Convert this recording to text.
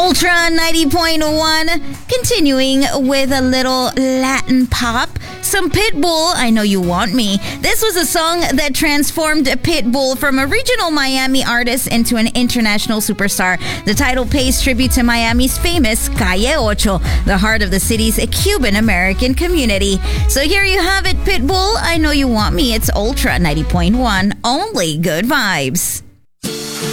Ultra 90.1, continuing with a little Latin pop. Some Pitbull, I Know You Want Me. This was a song that transformed Pitbull from a regional Miami artist into an international superstar. The title pays tribute to Miami's famous Calle Ocho, the heart of the city's Cuban-American community. So here you have it, Pitbull, I Know You Want Me. It's Ultra 90.1, only good vibes.